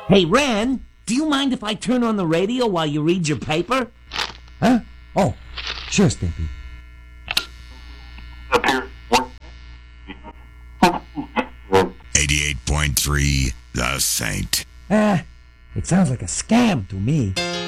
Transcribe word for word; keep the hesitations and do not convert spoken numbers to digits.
Hey, Ren, do you mind if I turn on the radio while you read your paper? Huh? Oh, sure, Stimpy. eighty-eight point three The Saint. Ah, it sounds like a scam to me.